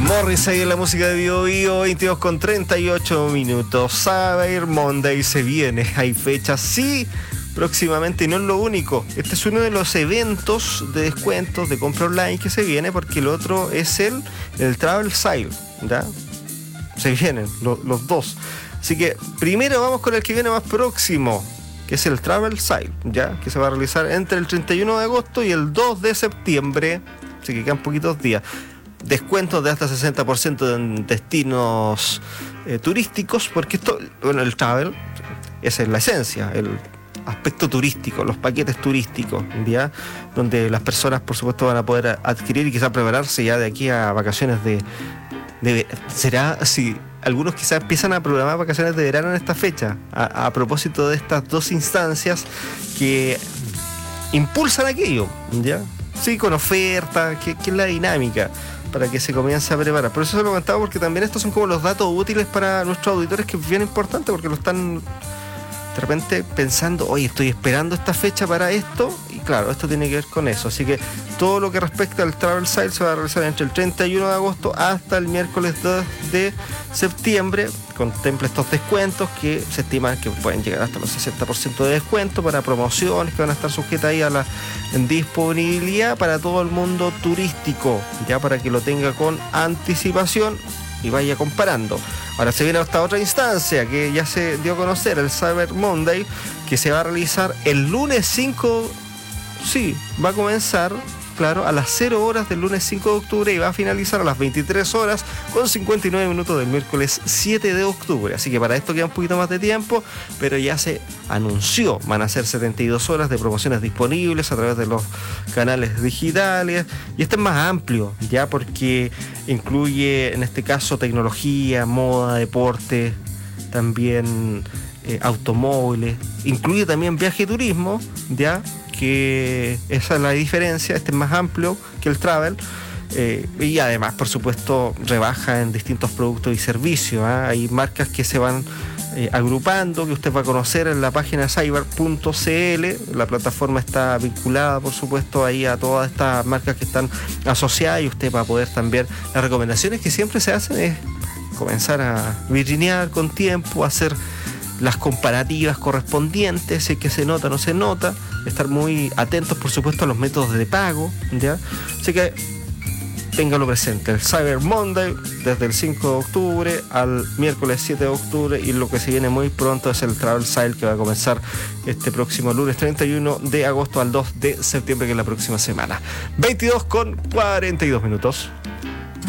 Morrissey en la música de Bio Bio, 22:38. Cyber Monday se viene, hay fechas, sí, próximamente, y no es lo único. Este es uno de los eventos de descuentos de compra online que se viene, porque el otro es el Travel Sale, ¿ya? Se vienen los dos. Así que primero vamos con el que viene más próximo, que es el Travel Sale, ¿ya? Que se va a realizar entre el 31 de agosto y el 2 de septiembre, así que quedan poquitos días. Descuentos de hasta 60% en destinos turísticos, porque esto, bueno, el travel, esa es la esencia, el aspecto turístico, los paquetes turísticos, ¿ya? Donde las personas, por supuesto, van a poder adquirir y quizás prepararse ya de aquí a vacaciones será si algunos quizás empiezan a programar vacaciones de verano en esta fecha, a propósito de estas dos instancias que impulsan aquello, ¿ya? Sí, con oferta, que es la dinámica para que se comience a preparar. Por eso se lo comentaba, porque también estos son como los datos útiles para nuestros auditores, que es bien importante, porque lo están de repente pensando, oye, estoy esperando esta fecha para esto, y claro, esto tiene que ver con eso. Así que todo lo que respecta al Travel Sale se va a realizar entre el 31 de agosto hasta el miércoles 2 de septiembre. Contempla estos descuentos que se estiman que pueden llegar hasta los 60% de descuento para promociones que van a estar sujetas ahí a la disponibilidad para todo el mundo turístico, ya para que lo tenga con anticipación y vaya comparando. Ahora se viene esta otra instancia que ya se dio a conocer, el Cyber Monday, que se va a realizar el lunes 5, sí, va a comenzar, claro, a las 0 horas del lunes 5 de octubre y va a finalizar a las 23 horas con 59 minutos del miércoles 7 de octubre. Así que para esto queda un poquito más de tiempo, pero ya se anunció, van a ser 72 horas de promociones disponibles a través de los canales digitales, y este es más amplio, ya, porque incluye en este caso tecnología, moda, deporte, también automóviles, incluye también viaje y turismo, ya, que esa es la diferencia. Este es más amplio que el travel, y además, por supuesto, rebaja en distintos productos y servicios, ¿eh? Hay marcas que se van agrupando, que usted va a conocer en la página cyber.cl. La plataforma está vinculada, por supuesto, ahí a todas estas marcas que están asociadas, y usted va a poder también, las recomendaciones que siempre se hacen es comenzar a vitrinear con tiempo, hacer las comparativas correspondientes, si es que se nota o no se nota, estar muy atentos, por supuesto, a los métodos de pago, ¿ya? Así que téngalo presente, el Cyber Monday desde el 5 de octubre al miércoles 7 de octubre, y lo que se viene muy pronto es el Travel Sale, que va a comenzar este próximo lunes 31 de agosto al 2 de septiembre, que es la próxima semana. 22:42.